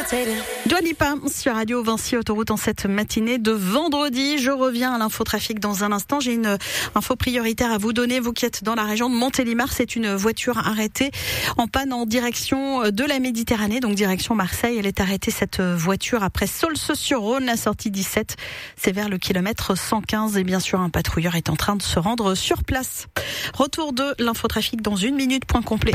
Dua Lipa sur Radio Vinci Autoroute en cette matinée de vendredi. Je reviens à l'infotrafic dans un instant. J'ai une info prioritaire à vous donner. Vous qui êtes dans la région de Montélimar, c'est une voiture arrêtée en panne en direction de la Méditerranée, donc direction Marseille. Elle est arrêtée, cette voiture, après Saulce-sur-Rhône, la sortie 17. C'est vers le kilomètre 115 et bien sûr un patrouilleur est en train de se rendre sur place. Retour de l'infotrafic dans une minute, point complet.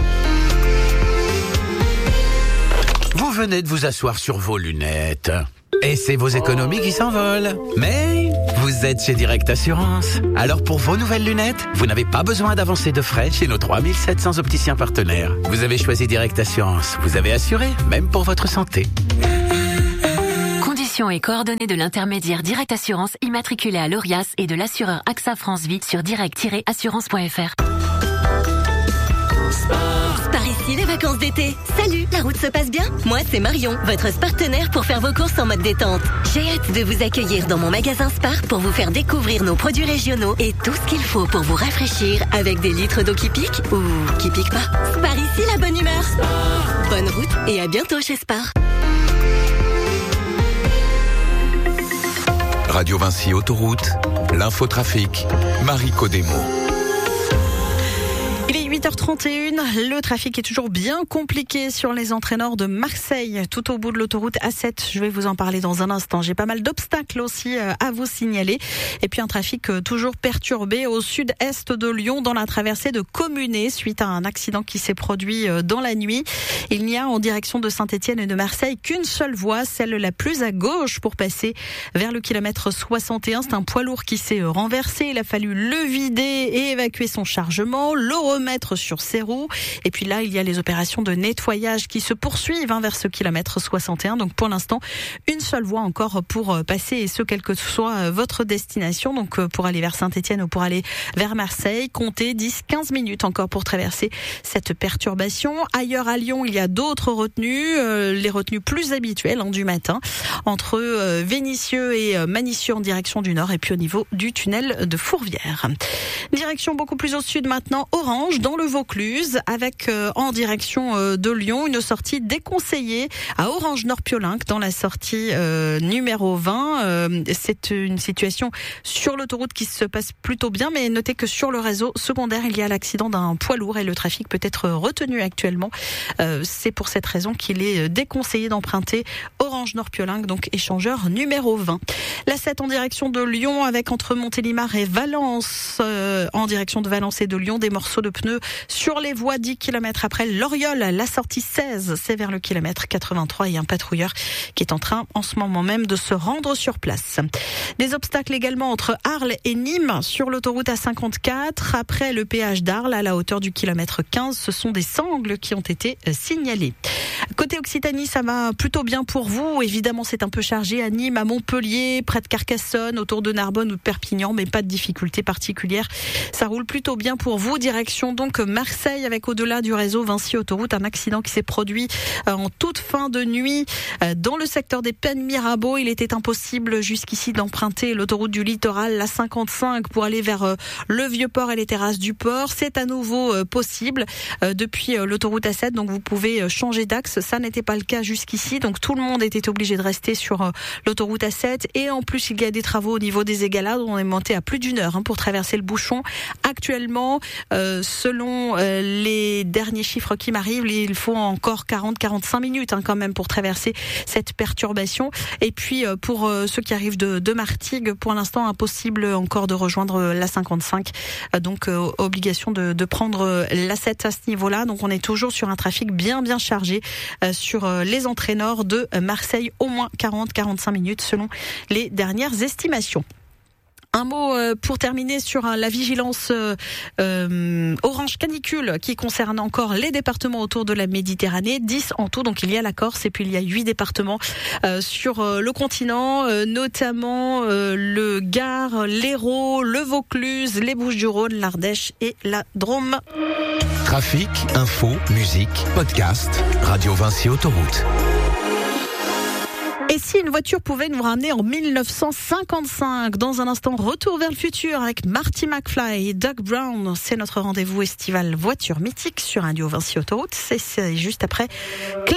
Vous venez de vous asseoir sur vos lunettes. Et c'est vos économies qui s'envolent. Mais vous êtes chez Direct Assurance. Alors pour vos nouvelles lunettes, vous n'avez pas besoin d'avancer de frais chez nos 3700 opticiens partenaires. Vous avez choisi Direct Assurance. Vous avez assuré, même pour votre santé. Conditions et coordonnées de l'intermédiaire Direct Assurance immatriculé à l'ORIAS et de l'assureur AXA France Vie sur direct-assurance.fr. Par ici, les vacances d'été. Salut, la route se passe bien? Moi, c'est Marion, votre partenaire pour faire vos courses en mode détente. J'ai hâte de vous accueillir dans mon magasin Spar pour vous faire découvrir nos produits régionaux et tout ce qu'il faut pour vous rafraîchir avec des litres d'eau qui piquent ou qui piquent pas. Spar ici, la bonne humeur. Spar. Bonne route et à bientôt chez Spar. Radio Vinci Autoroute, l'infotrafic, Marie Codemo. Il est 8h31, le trafic est toujours bien compliqué sur les entrées nord de Marseille, tout au bout de l'autoroute A7. Je vais vous en parler dans un instant. J'ai pas mal d'obstacles aussi à vous signaler. Et puis un trafic toujours perturbé au sud-est de Lyon dans la traversée de Communé suite à un accident qui s'est produit dans la nuit. Il n'y a en direction de Saint-Étienne et de Marseille qu'une seule voie, celle la plus à gauche pour passer vers le kilomètre 61. C'est un poids lourd qui s'est renversé. Il a fallu le vider et évacuer son chargement, le remettre sur ses roues. Et puis là, il y a les opérations de nettoyage qui se poursuivent vers ce kilomètre 61. Donc pour l'instant, une seule voie encore pour passer, et ce, quelle que soit votre destination. Donc pour aller vers Saint-Étienne ou pour aller vers Marseille, comptez 10-15 minutes encore pour traverser cette perturbation. Ailleurs à Lyon, il y a d'autres retenues, les retenues plus habituelles du matin, entre Vénissieux et Manicieux en direction du nord, et puis au niveau du tunnel de Fourvière. Direction beaucoup plus au sud maintenant, Orange, dans le Vaucluse, avec en direction de Lyon, une sortie déconseillée à Orange-Nord-Piolinck, dans la sortie numéro 20. C'est une situation sur l'autoroute qui se passe plutôt bien, mais notez que sur le réseau secondaire, il y a l'accident d'un poids lourd et le trafic peut être retenu actuellement. C'est pour cette raison qu'il est déconseillé d'emprunter Orange-Nord-Piolinck, donc échangeur numéro 20. La 7 en direction de Lyon, avec entre Montélimar et Valence, en direction de Valence et de Lyon, des morceaux de pneus sur les voies 10 km après l'Oriole. La sortie 16, c'est vers le kilomètre 83 et un patrouilleur qui est en train en ce moment même de se rendre sur place. Des obstacles également entre Arles et Nîmes sur l'autoroute A54 après le péage d'Arles à la hauteur du kilomètre 15. Ce sont des sangles qui ont été signalées. Côté Occitanie, ça va plutôt bien pour vous. Évidemment, c'est un peu chargé à Nîmes, à Montpellier, près de Carcassonne, autour de Narbonne ou de Perpignan, mais pas de difficultés particulières. Ça roule plutôt bien pour vous. Direction donc Marseille, avec au-delà du réseau Vinci Autoroute, un accident qui s'est produit en toute fin de nuit dans le secteur des Pennes Mirabeau. Il était impossible jusqu'ici d'emprunter l'autoroute du littoral, la 55, pour aller vers le Vieux-Port et les terrasses du port. C'est à nouveau possible depuis l'autoroute A7, donc vous pouvez changer d'axe. Ça n'était pas le cas jusqu'ici, donc tout le monde était obligé de rester sur l'autoroute A7. Et en plus, il y a des travaux au niveau des égalades. On est monté à plus d'une heure pour traverser le bouchon. Actuellement, selon les derniers chiffres qui m'arrivent, il faut encore 40-45 minutes quand même pour traverser cette perturbation. Et puis pour ceux qui arrivent de Martigues, pour l'instant impossible encore de rejoindre la 55. Donc obligation de prendre la 7 à ce niveau-là. Donc on est toujours sur un trafic bien chargé sur les entrées nord de Marseille, au moins 40-45 minutes selon les dernières estimations. Un mot pour terminer sur la vigilance orange canicule qui concerne encore les départements autour de la Méditerranée, 10 en tout, donc il y a la Corse et puis il y a 8 départements sur le continent, notamment le Gard, l'Hérault, le Vaucluse, les Bouches-du-Rhône, l'Ardèche et la Drôme. Trafic, info, musique, podcast, Radio Vinci Autoroute. Et si une voiture pouvait nous ramener en 1955? Dans un instant, retour vers le futur avec Marty McFly et Doug Brown. C'est notre rendez-vous estival voiture mythique sur Radio Vinci Autoroute. C'est juste après